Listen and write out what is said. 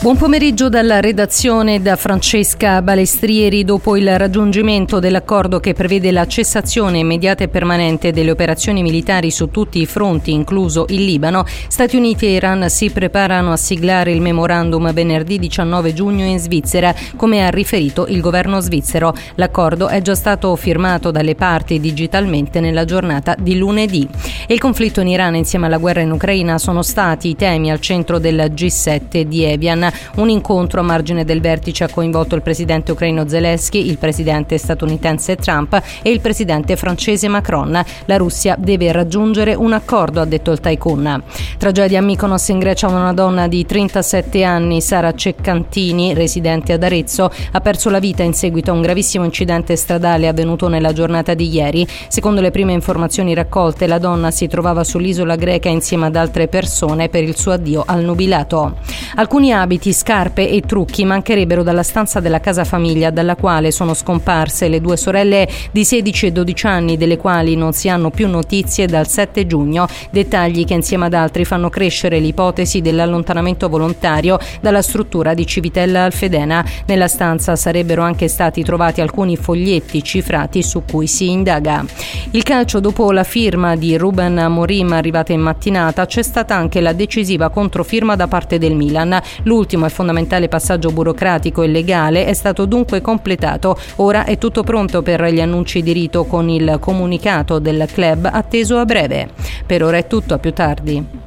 Buon pomeriggio dalla redazione da Francesca Balestrieri. Dopo il raggiungimento dell'accordo che prevede la cessazione immediata e permanente delle operazioni militari su tutti i fronti, incluso il Libano, Stati Uniti e Iran si preparano a siglare il memorandum venerdì 19 giugno in Svizzera, come ha riferito il governo svizzero. L'accordo è già stato firmato dalle parti digitalmente nella giornata di lunedì. Il conflitto in Iran insieme alla guerra in Ucraina sono stati i temi al centro del G7 di Evian. Un incontro a margine del vertice ha coinvolto il presidente ucraino Zelensky, il presidente statunitense Trump e il presidente francese Macron. La Russia deve raggiungere un accordo, ha detto il tycoon. Tragedia a Mykonos in Grecia. Una donna di 37 anni, Sara Ceccantini, residente ad Arezzo, ha perso la vita in seguito a un gravissimo incidente stradale avvenuto nella giornata di ieri. Secondo le prime informazioni raccolte, la donna si trovava sull'isola greca insieme ad altre persone per il suo addio al nubilato. Alcuni abiti, scarpe e trucchi mancherebbero dalla stanza della casa famiglia dalla quale sono scomparse le due sorelle di 16 e 12 anni, delle quali non si hanno più notizie dal 7 giugno. Dettagli che insieme ad altri fanno crescere l'ipotesi dell'allontanamento volontario dalla struttura di Civitella Alfedena. Nella stanza sarebbero anche stati trovati alcuni foglietti cifrati su cui si indaga. Il calcio: dopo la firma di Ruben Amorim arrivata in mattinata, c'è stata anche la decisiva controfirma da parte del Milan. L'ultimo e fondamentale passaggio burocratico e legale è stato dunque completato. Ora è tutto pronto per gli annunci di rito, con il comunicato del club atteso a breve. Per ora è tutto, a più tardi.